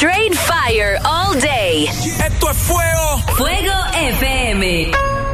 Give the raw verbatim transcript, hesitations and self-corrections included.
Straight fire all day. Esto es fuego. Fuego F M.